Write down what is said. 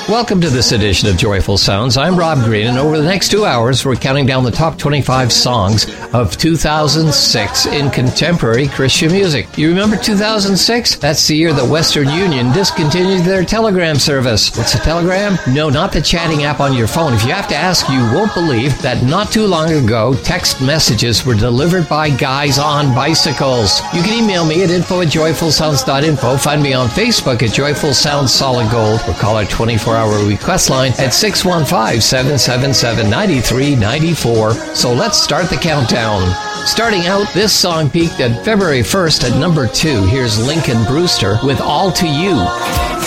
Welcome to this edition of Joyful Sounds. I'm Rob Green, and over the next 2 hours, we're counting down the top 25 songs of 2006 in contemporary Christian music. You remember 2006? That's the year that Western Union discontinued their Telegram service. What's a Telegram? No, not the chatting app on your phone. If you have to ask, you won't believe that not too long ago, text messages were delivered by guys on bicycles. You can email me at info@joyfulsounds.info. Find me on Facebook at Joyful Sounds Solid Gold, or call our 24-hour request line at 615-777-9394. So let's start the countdown. Starting out, this song peaked at February 1st at number 2. Here's Lincoln Brewster with All to You.